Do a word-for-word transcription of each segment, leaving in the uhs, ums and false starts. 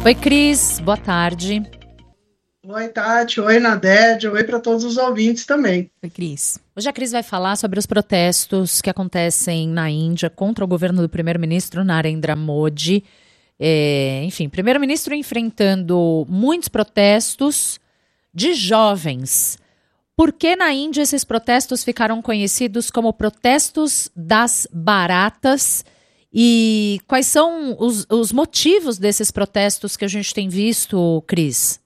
Oi, Cris, boa tarde. Oi, Tati. Oi, Nadege. Oi para todos os ouvintes também. Oi, Cris. Hoje a Cris vai falar sobre os protestos que acontecem na Índia contra o governo do primeiro-ministro Narendra Modi. É, enfim, primeiro-ministro enfrentando muitos protestos de jovens. Por que na Índia esses protestos ficaram conhecidos como protestos das baratas? E quais são os, os motivos desses protestos que a gente tem visto, Cris?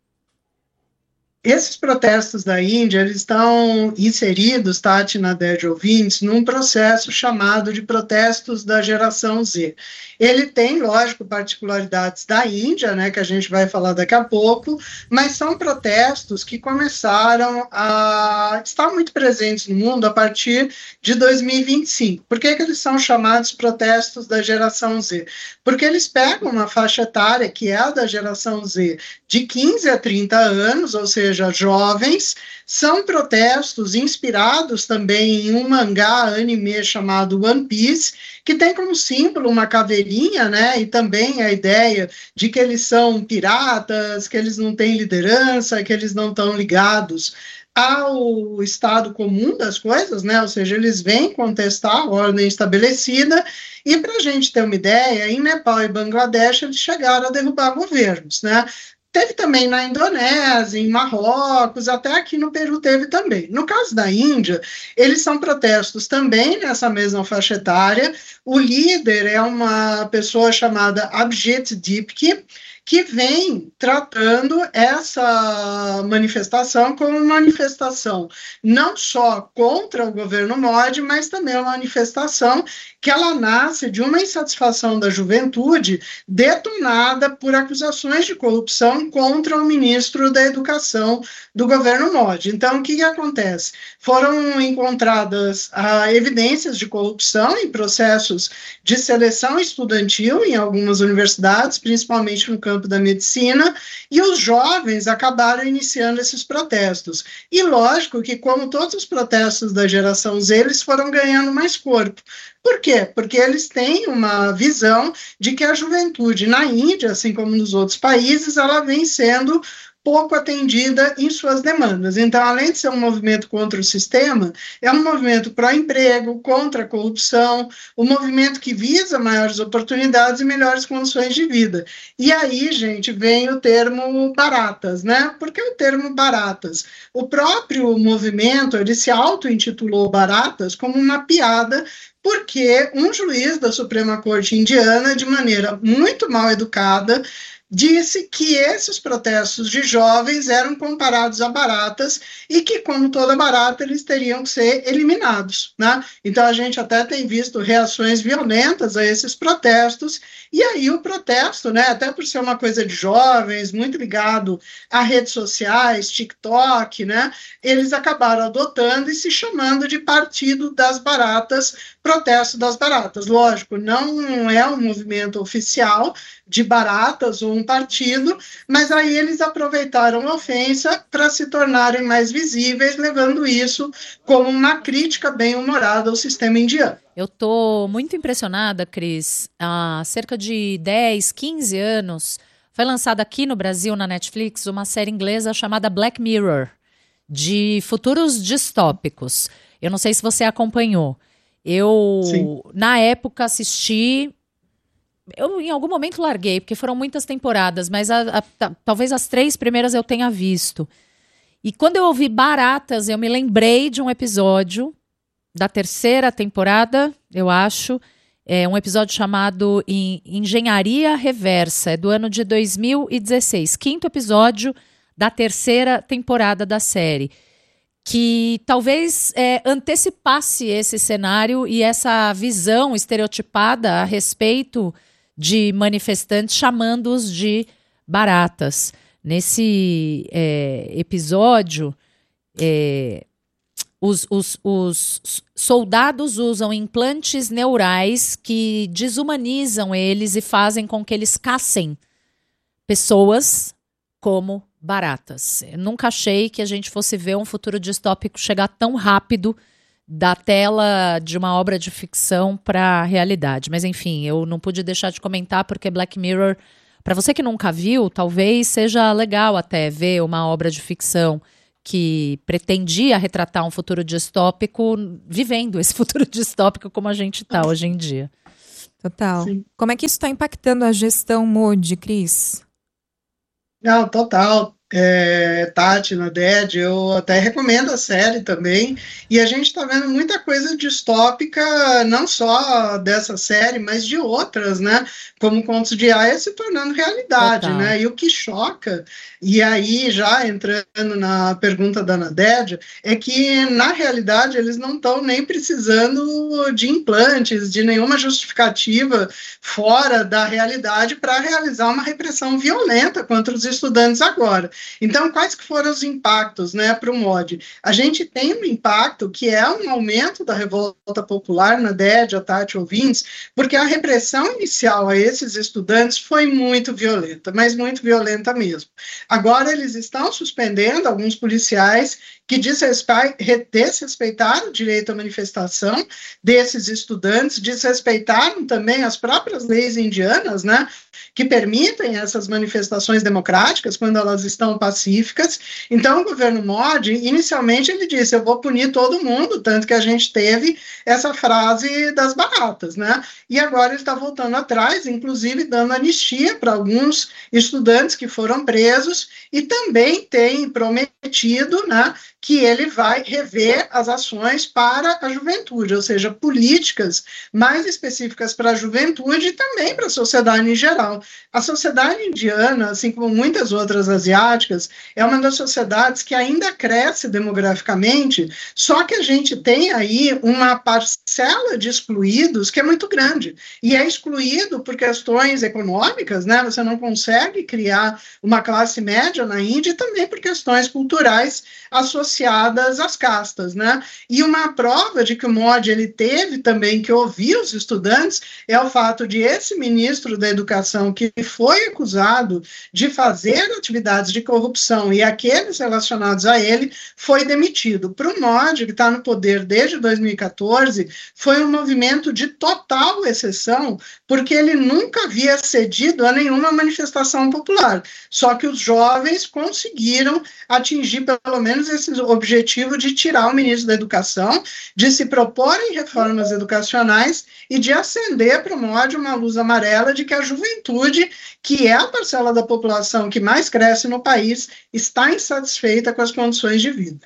Esses protestos da Índia, eles estão inseridos, Tati, Nadege, ouvintes, num processo chamado de protestos da geração Z. Ele tem, lógico, particularidades da Índia, né, que a gente vai falar daqui a pouco, mas são protestos que começaram a estar muito presentes no mundo a partir de dois mil e vinte e cinco. Por que que eles são chamados protestos da geração Z? Porque eles pegam uma faixa etária, que é a da geração Z, de quinze a trinta anos, ou seja, jovens. São protestos inspirados também em um mangá anime chamado One Piece, que tem como símbolo uma caveirinha, né, e também a ideia de que eles são piratas, que eles não têm liderança, que eles não estão ligados ao estado comum das coisas, né, ou seja, eles vêm contestar a ordem estabelecida. E para a gente ter uma ideia, em Nepal e Bangladesh eles chegaram a derrubar governos, né. Teve também na Indonésia, em Marrocos, até aqui no Peru teve também. No caso da Índia, eles são protestos também nessa mesma faixa etária. O líder é uma pessoa chamada Abhijit Dipki, que vem tratando essa manifestação como uma manifestação não só contra o governo Modi, mas também uma manifestação que ela nasce de uma insatisfação da juventude detonada por acusações de corrupção contra o ministro da Educação do governo Modi. Então, o que, que acontece? Foram encontradas ah, evidências de corrupção em processos de seleção estudantil em algumas universidades, principalmente no campo da medicina, e os jovens acabaram iniciando esses protestos. E lógico que, como todos os protestos da geração Z, eles foram ganhando mais corpo. Por quê? Porque eles têm uma visão de que a juventude na Índia, assim como nos outros países, ela vem sendo pouco atendida em suas demandas. Então, além de ser um movimento contra o sistema, é um movimento pró-emprego, contra a corrupção, um movimento que visa maiores oportunidades e melhores condições de vida. E aí, gente, vem o termo baratas, né? Por que o termo baratas? O próprio movimento, ele se auto-intitulou Baratas como uma piada, porque um juiz da Suprema Corte indiana, de maneira muito mal educada, disse que esses protestos de jovens eram comparados a baratas e que, como toda barata, eles teriam que ser eliminados, né? Então, a gente até tem visto reações violentas a esses protestos, e aí o protesto, né, até por ser uma coisa de jovens, muito ligado a redes sociais, TikTok, né, eles acabaram adotando e se chamando de Partido das Baratas, Protesto das Baratas. Lógico, não é um movimento oficial de baratas ou um partido, mas aí eles aproveitaram a ofensa para se tornarem mais visíveis, levando isso como uma crítica bem-humorada ao sistema indiano. Eu estou muito impressionada, Cris. Há cerca de dez, quinze anos, foi lançada aqui no Brasil, na Netflix, uma série inglesa chamada Black Mirror, de futuros distópicos. Eu não sei se você acompanhou. Eu, Sim. na época, assisti... Eu, em algum momento, larguei, porque foram muitas temporadas, mas a, a, a, talvez as três primeiras eu tenha visto. E quando eu ouvi Baratas, eu me lembrei de um episódio da terceira temporada, eu acho, é um episódio chamado Engenharia Reversa, é do ano de dois mil e dezesseis, quinto episódio da terceira temporada da série, que talvez é, antecipasse esse cenário e essa visão estereotipada a respeito de manifestantes chamando-os de baratas. Nesse é, episódio, é, os, os, os soldados usam implantes neurais que desumanizam eles e fazem com que eles caçem pessoas como baratas. Eu nunca achei que a gente fosse ver um futuro distópico chegar tão rápido da tela de uma obra de ficção para a realidade. Mas, enfim, eu não pude deixar de comentar porque Black Mirror para você que nunca viu, talvez seja legal até ver uma obra de ficção que pretendia retratar um futuro distópico, vivendo esse futuro distópico como a gente está hoje em dia. Total. Sim. Como é que isso está impactando a gestão Modi, Cris? Não, total. É, Tati, na D E D, eu até recomendo a série também, e a gente está vendo muita coisa distópica, não só dessa série, mas de outras, né, como Contos de Aia se tornando realidade, Total. né, e o que choca, e aí já entrando na pergunta da Nadege, é que na realidade eles não estão nem precisando de implantes, de nenhuma justificativa fora da realidade para realizar uma repressão violenta contra os estudantes agora. Então, quais que foram os impactos, né, para o Modi? A gente tem um impacto que é um aumento da revolta popular na D E D, a Tati ouvintes, porque a repressão inicial a esses estudantes foi muito violenta, mas muito violenta mesmo. Agora eles estão suspendendo alguns policiais que desrespeitaram o direito à manifestação desses estudantes, desrespeitaram também as próprias leis indianas, né, que permitem essas manifestações democráticas quando elas estão pacíficas. Então, o governo Modi, inicialmente, ele disse, eu vou punir todo mundo, tanto que a gente teve essa frase das baratas, né? E agora ele está voltando atrás, inclusive dando anistia para alguns estudantes que foram presos e também tem prometido, né, que ele vai rever as ações para a juventude, ou seja, políticas mais específicas para a juventude e também para a sociedade em geral. A sociedade indiana, assim como muitas outras asiáticas, é uma das sociedades que ainda cresce demograficamente, só que a gente tem aí uma parcela de excluídos que é muito grande, e é excluído por questões econômicas, né? Você não consegue criar uma classe média na Índia, e também por questões culturais associadas às castas, né? E uma prova de que o Modi ele teve também que ouvir os estudantes é o fato de esse ministro da Educação que foi acusado de fazer atividades de corrupção e aqueles relacionados a ele foi demitido. Para o Modi, que está no poder desde dois mil e quatorze, foi um movimento de total exceção, porque ele nunca havia cedido a nenhuma manifestação popular. Só que os jovens conseguiram atingir pelo menos esse objetivo de tirar o ministro da Educação, de se proporem reformas educacionais e de acender para o Modi uma luz amarela de que a juventude, que é a parcela da população que mais cresce no país, está insatisfeita com as condições de vida.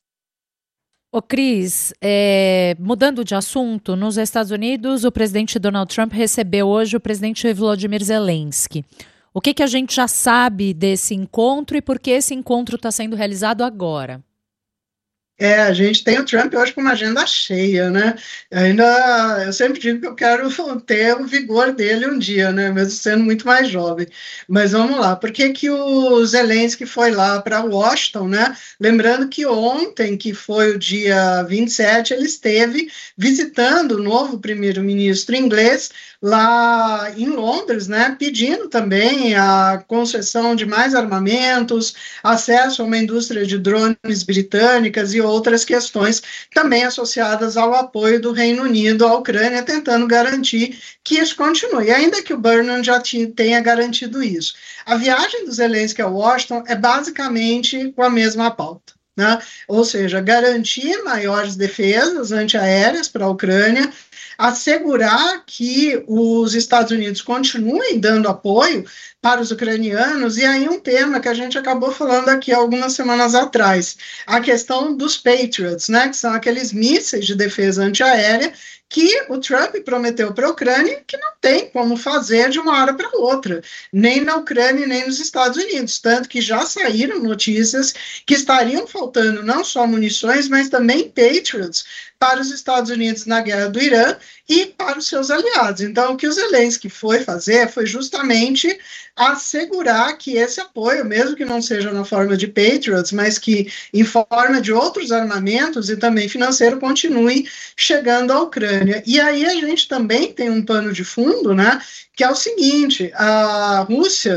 Ô Cris, é, mudando de assunto, nos Estados Unidos, o presidente Donald Trump recebeu hoje o presidente Volodymyr Zelensky. O que, que a gente já sabe desse encontro e por que esse encontro está sendo realizado agora? É, a gente tem o Trump hoje com uma agenda cheia, né? Ainda, eu sempre digo que eu quero ter o vigor dele um dia, né? Mesmo sendo muito mais jovem. Mas vamos lá, por que que o Zelensky foi lá para Washington, né? Lembrando que ontem, que foi o dia vinte e sete, ele esteve visitando o novo primeiro-ministro inglês lá em Londres, né? Pedindo também a concessão de mais armamentos, acesso a uma indústria de drones britânicas e outras questões também associadas ao apoio do Reino Unido à Ucrânia, tentando garantir que isso continue, ainda que o Burnham já tenha garantido isso. A viagem do Zelensky a Washington é basicamente com a mesma pauta, né? Ou seja, garantir maiores defesas antiaéreas para a Ucrânia, assegurar que os Estados Unidos continuem dando apoio para os ucranianos, e aí um tema que a gente acabou falando aqui algumas semanas atrás, a questão dos Patriots, né, que são aqueles mísseis de defesa antiaérea que o Trump prometeu para a Ucrânia, que não tem como fazer de uma hora para outra, nem na Ucrânia, nem nos Estados Unidos, tanto que já saíram notícias que estariam faltando não só munições, mas também Patriots para os Estados Unidos na guerra do Irã e para os seus aliados. Então, o que o Zelensky foi fazer foi justamente assegurar que esse apoio, mesmo que não seja na forma de Patriots, mas que em forma de outros armamentos e também financeiro, continue chegando à Ucrânia. E aí a gente também tem um pano de fundo, né, que é o seguinte: a Rússia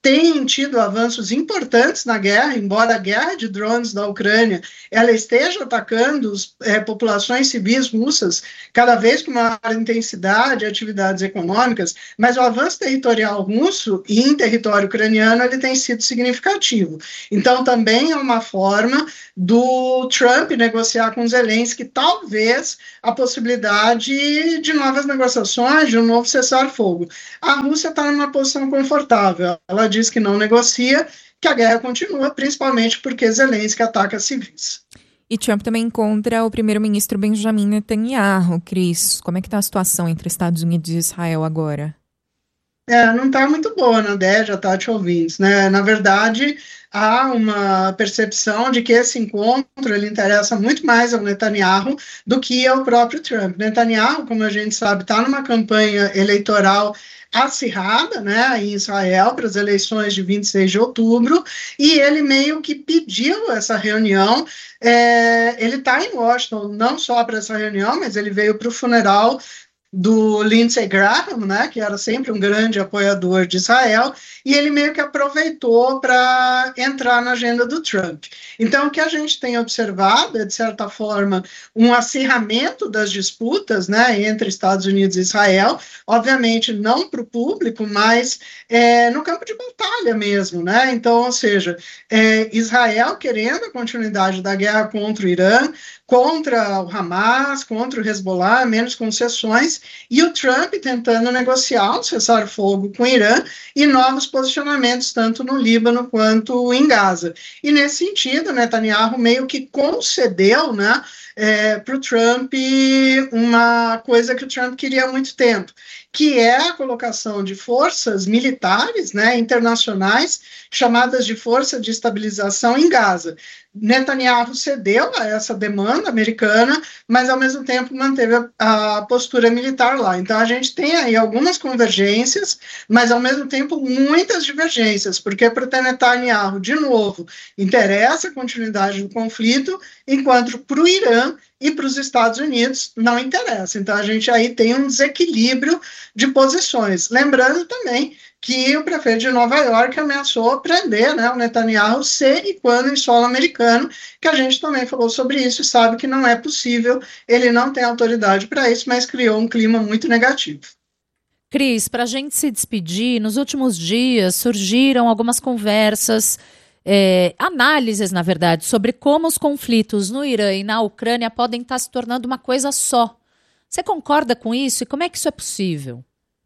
tem tido avanços importantes na guerra, embora a guerra de drones da Ucrânia ela esteja atacando é, populações civis russas cada vez com maior intensidade, atividades econômicas, mas o avanço territorial russo e em território ucraniano ele tem sido significativo. Então também é uma forma do Trump negociar com Zelensky talvez a possibilidade de novas negociações, de um novo cessar-fogo. A Rússia está numa posição confortável, ela diz que não negocia, que a guerra continua, principalmente porque Zelensky ataca civis. E Trump também encontra o primeiro-ministro Benjamin Netanyahu. Cris, como é que está a situação entre Estados Unidos e Israel agora? É, não está muito boa, Nadégia, Tati ouvintes, né? Na verdade, há uma percepção de que esse encontro ele interessa muito mais ao Netanyahu do que ao próprio Trump. Netanyahu, como a gente sabe, está numa campanha eleitoral acirrada, né, em Israel para as eleições de vinte e seis de outubro, e ele meio que pediu essa reunião. É, ele está em Washington não só para essa reunião, mas ele veio para o funeral do Lindsey Graham, né, que era sempre um grande apoiador de Israel, e ele meio que aproveitou para entrar na agenda do Trump. Então, o que a gente tem observado é, de certa forma, um acirramento das disputas, né, entre Estados Unidos e Israel, obviamente não para o público, mas é, no campo de batalha mesmo, né, então, ou seja, é, Israel querendo a continuidade da guerra contra o Irã, contra o Hamas, contra o Hezbollah, menos concessões, e o Trump tentando negociar um cessar-fogo com o Irã e novos posicionamentos, tanto no Líbano quanto em Gaza. E nesse sentido, Netanyahu meio que concedeu, né, é, para o Trump uma coisa que o Trump queria há muito tempo, que é a colocação de forças militares, né, internacionais, chamadas de Força de Estabilização em Gaza. Netanyahu cedeu a essa demanda americana, mas ao mesmo tempo manteve a, a postura militar lá. Então a gente tem aí algumas convergências, mas ao mesmo tempo muitas divergências, porque para o Netanyahu, de novo, interessa a continuidade do conflito, enquanto para o Irã e para os Estados Unidos não interessa. Então a gente aí tem um desequilíbrio de posições. Lembrando também que o prefeito de Nova York ameaçou prender, né, o Netanyahu se e quando em solo americano, que a gente também falou sobre isso e sabe que não é possível, ele não tem autoridade para isso, mas criou um clima muito negativo. Cris, para a gente se despedir, nos últimos dias surgiram algumas conversas, é, análises, na verdade, sobre como os conflitos no Irã e na Ucrânia podem estar se tornando uma coisa só. Você concorda com isso e como é que isso é possível?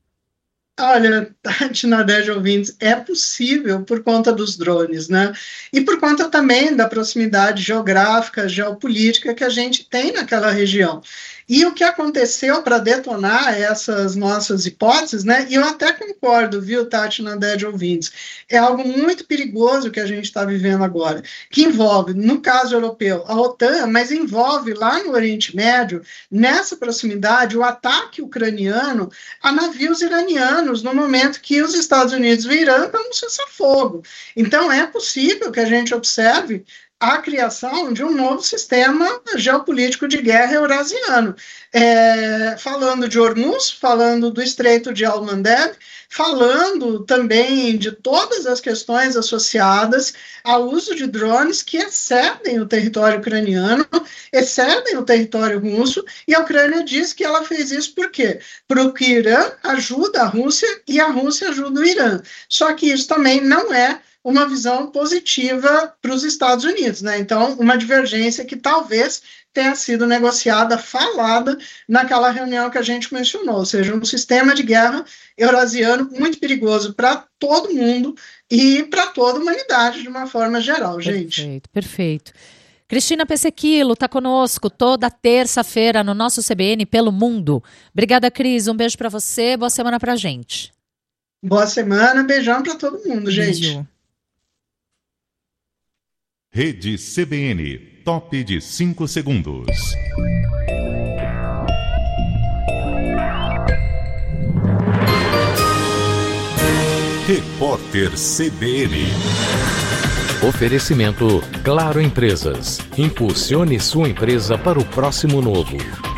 Olha, Tati, Nadégia, ouvintes, é possível por conta dos drones, né? E por conta também da proximidade geográfica, geopolítica que a gente tem naquela região. E o que aconteceu para detonar essas nossas hipóteses, né? E eu até concordo, viu, Tati, Nadégia, ouvintes, é algo muito perigoso que a gente está vivendo agora, que envolve, no caso europeu, a OTAN, mas envolve lá no Oriente Médio, nessa proximidade, o ataque ucraniano a navios iranianos, no momento que os Estados Unidos e o Irã estão no cessar-fogo. Então, é possível que a gente observe a criação de um novo sistema geopolítico de guerra eurasiano. É, falando de Hormuz, falando do Estreito de Al-Mandeb, falando também de todas as questões associadas ao uso de drones que excedem o território ucraniano, excedem o território russo, e a Ucrânia diz que ela fez isso por quê? Porque o Irã ajuda a Rússia e a Rússia ajuda o Irã. Só que isso também não é uma visão positiva para os Estados Unidos, né? Então, uma divergência que talvez tenha sido negociada, falada naquela reunião que a gente mencionou, ou seja, um sistema de guerra eurasiano muito perigoso para todo mundo e para toda a humanidade de uma forma geral, gente. Perfeito, perfeito. Cristina Pesequilo está conosco toda terça-feira no nosso C B N Pelo Mundo. Obrigada, Cris. Um beijo para você, boa semana para a gente. Boa semana, beijão para todo mundo, gente. Beijo. Rede C B N, top de cinco segundos. Repórter C B N. Oferecimento Claro Empresas. Impulsione sua empresa para o próximo novo.